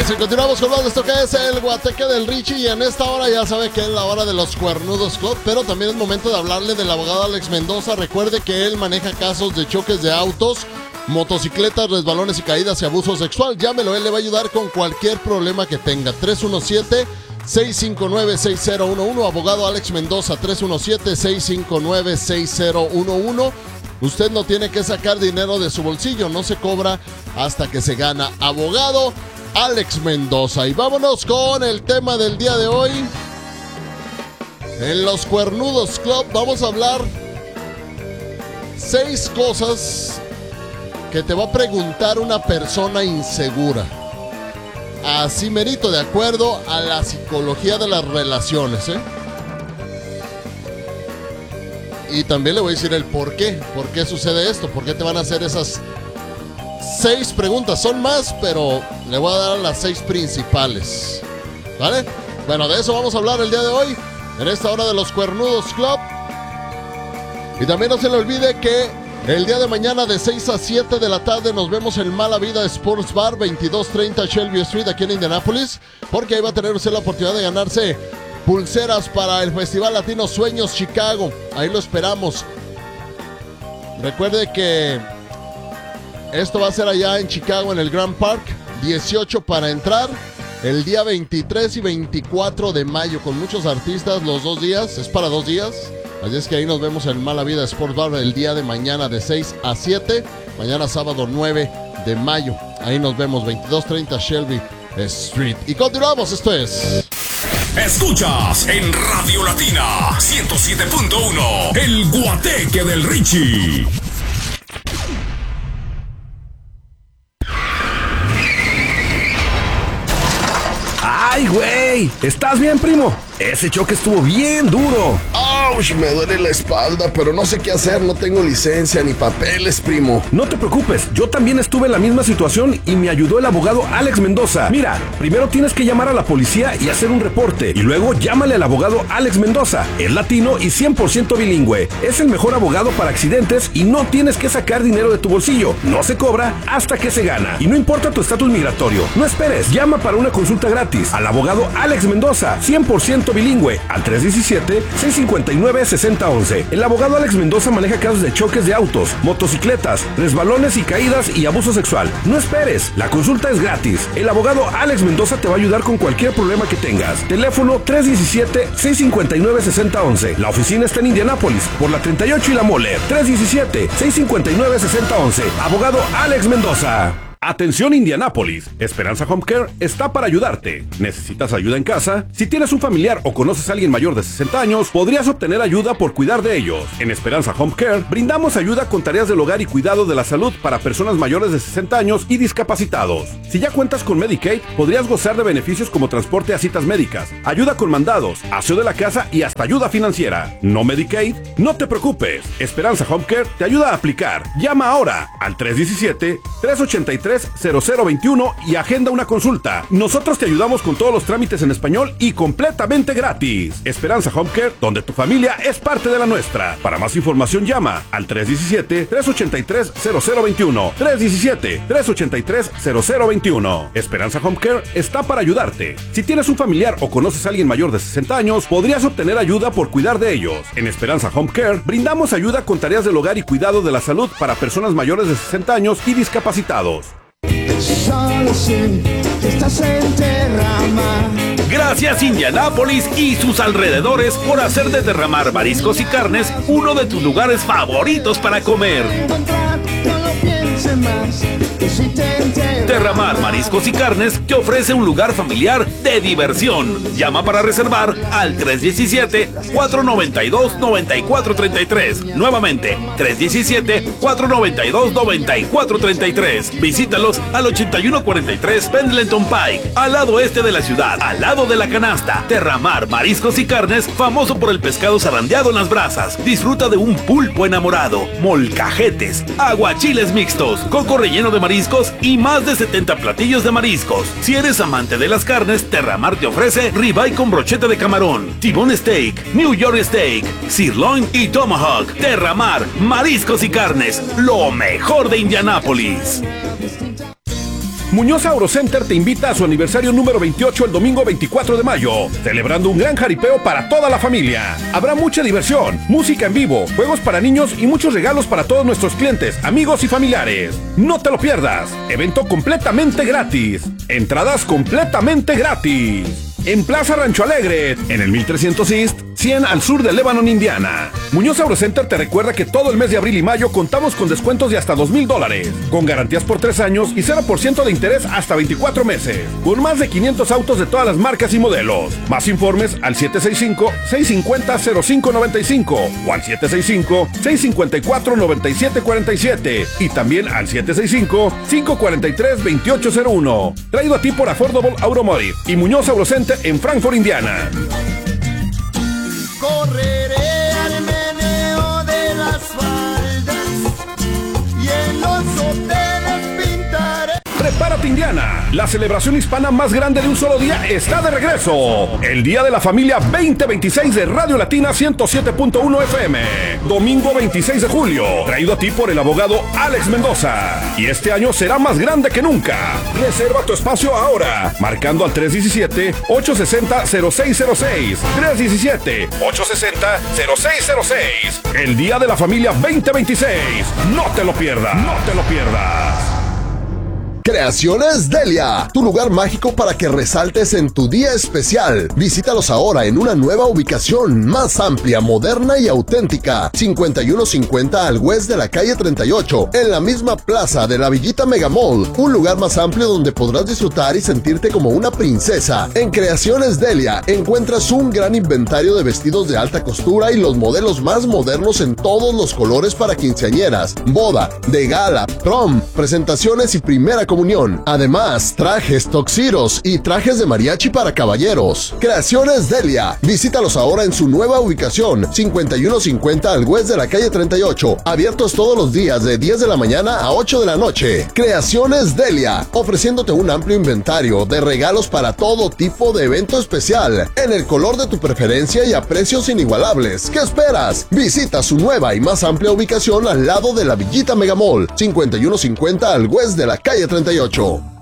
señores, y continuamos con esto que es el Guateque del Richie. Y en esta hora ya sabe que es la hora de los Cuernudos Club, pero también es momento de hablarle del abogado Alex Mendoza. Recuerde que él maneja casos de choques de autos, motocicletas, resbalones y caídas y abuso sexual. Llámelo, él le va a ayudar con cualquier problema que tenga. 317-659-6011. Abogado Alex Mendoza, 317-659-6011. Usted no tiene que sacar dinero de su bolsillo, no se cobra hasta que se gana. Abogado Alex Mendoza. Y vámonos con el tema del día de hoy. En los Cuernudos Club vamos a hablar 6 cosas que te va a preguntar una persona insegura. Así merito, de acuerdo a la psicología de las relaciones, ¿eh? Y también le voy a decir el por qué sucede esto, por qué te van a hacer esas 6 preguntas. Son más, pero le voy a dar las 6 principales, ¿vale? Bueno, de eso vamos a hablar el día de hoy, en esta hora de los Cuernudos Club. Y también no se le olvide que el día de mañana de 6 a 7 de la tarde nos vemos en Mala Vida Sports Bar, 2230 Shelby Street, aquí en Indianápolis, porque ahí va a tener usted la oportunidad de ganarse pulseras para el Festival Latino Sueños Chicago. Ahí lo esperamos. Recuerde que esto va a ser allá en Chicago, en el Grand Park. 18 para entrar. El día 23 y 24 de mayo, con muchos artistas los 2 días. Es para 2 días. Así es que ahí nos vemos en Mala Vida Sports Bar el día de mañana de 6 a 7. Mañana sábado 9 de mayo. Ahí nos vemos, 2230 Shelby Street. Y continuamos, esto es... Escuchas en Radio Latina 107.1 El Guateque del Richie. ¡Ay, güey! ¿Estás bien, primo? Ese choque estuvo bien duro. ¡Auch! Me duele la espalda, pero no sé qué hacer. No tengo licencia ni papeles, primo. No te preocupes, yo también estuve en la misma situación y me ayudó el abogado Alex Mendoza. Mira, primero tienes que llamar a la policía y hacer un reporte. Y luego llámale al abogado Alex Mendoza. Es latino y 100% bilingüe. Es el mejor abogado para accidentes y no tienes que sacar dinero de tu bolsillo. No se cobra hasta que se gana. Y no importa tu estatus migratorio. No esperes, llama para una consulta gratis al abogado Alex Mendoza, 100% bilingüe, al 317-659-6011. El abogado Alex Mendoza maneja casos de choques de autos, motocicletas, resbalones y caídas y abuso sexual. No esperes, la consulta es gratis. El abogado Alex Mendoza te va a ayudar con cualquier problema que tengas. Teléfono 317-659-6011. La oficina está en Indianápolis, por la 38 y la Moller. 317-659-6011. Abogado Alex Mendoza. Atención Indianápolis, Esperanza Home Care está para ayudarte. ¿Necesitas ayuda en casa? Si tienes un familiar o conoces a alguien mayor de 60 años, podrías obtener ayuda por cuidar de ellos. En Esperanza Home Care brindamos ayuda con tareas del hogar y cuidado de la salud para personas mayores de 60 años y discapacitados. Si ya cuentas con Medicaid, podrías gozar de beneficios como transporte a citas médicas, ayuda con mandados, aseo de la casa y hasta ayuda financiera. ¿No Medicaid? No te preocupes, Esperanza Home Care te ayuda a aplicar. Llama ahora al 317-383-0021 y agenda una consulta. Nosotros te ayudamos con todos los trámites en español y completamente gratis. Esperanza Home Care, donde tu familia es parte de la nuestra. Para más información llama al 317-383-0021. 317-383-0021. Esperanza Home Care está para ayudarte. Si tienes un familiar o conoces a alguien mayor de 60 años, podrías obtener ayuda por cuidar de ellos. En Esperanza Home Care brindamos ayuda con tareas del hogar y cuidado de la salud para personas mayores de 60 años y discapacitados. Solo sé que estás en Terramar. Gracias Indianápolis y sus alrededores por hacer de Terramar Mariscos y Carnes uno de tus lugares favoritos para comer. Terramar Mariscos y Carnes te ofrece un lugar familiar de diversión. Llama para reservar al 317-492-9433. Nuevamente, 317-492-9433. Visítalos al 8143 Pendleton Pike, al lado este de la ciudad, al lado de la canasta. Terramar Mariscos y Carnes, famoso por el pescado zarandeado en las brasas. Disfruta de un pulpo enamorado, molcajetes, aguachiles mixtos, coco relleno de mariscos y más de 70 platillos de mariscos. Si eres amante de las carnes, Terramar te ofrece ribeye con brocheta de camarón, T-bone steak, New York steak, sirloin y tomahawk. Terramar Mariscos y Carnes, lo mejor de Indianápolis. Muñoz AutoCenter te invita a su aniversario número 28 el domingo 24 de mayo, celebrando un gran jaripeo para toda la familia. Habrá mucha diversión, música en vivo, juegos para niños y muchos regalos para todos nuestros clientes, amigos y familiares. No te lo pierdas. Evento completamente gratis. Entradas completamente gratis. En Plaza Rancho Alegre, en el 1300 East, 100 al sur de Lebanon, Indiana. Muñoz AutoCenter te recuerda que todo el mes de abril y mayo contamos con descuentos de hasta $2,000, con garantías por 3 años y 0% de interés hasta 24 meses, con más de 500 autos de todas las marcas y modelos. Más informes al 765-650-0595 o al 765-654-9747 y también al 765-543-2801. Traído a ti por Affordable Automotive y Muñoz AutoCenter en Frankfort, Indiana. Correré al meneo de las faldas y en los hoteles pintaré. Prepárate, Indiana. La celebración hispana más grande de un solo día está de regreso. El Día de la Familia 2026 de Radio Latina 107.1 FM. Domingo 26 de julio. Traído a ti por el abogado Alex Mendoza. Y este año será más grande que nunca. Reserva tu espacio ahora. Marcando al 317-860-0606. 317-860-0606. El Día de la Familia 2026. No te lo pierdas. No te lo pierdas. Creaciones Delia, tu lugar mágico para que resaltes en tu día especial. Visítalos ahora en una nueva ubicación, más amplia, moderna y auténtica. 5150 al west de la calle 38, en la misma plaza de la Villita Mega Mall. Un lugar más amplio donde podrás disfrutar y sentirte como una princesa. En Creaciones Delia encuentras un gran inventario de vestidos de alta costura y los modelos más modernos en todos los colores para quinceañeras, boda, de gala, prom, presentaciones y primera comunión. Además, trajes, tuxedos y trajes de mariachi para caballeros. Creaciones Delia. Visítalos ahora en su nueva ubicación, 5150 al west de la calle 38. Abiertos todos los días de 10 de la mañana a 8 de la noche. Creaciones Delia, ofreciéndote un amplio inventario de regalos para todo tipo de evento especial, en el color de tu preferencia y a precios inigualables. ¿Qué esperas? Visita su nueva y más amplia ubicación al lado de la Villita Mega Mall, 5150 al west de la calle 38.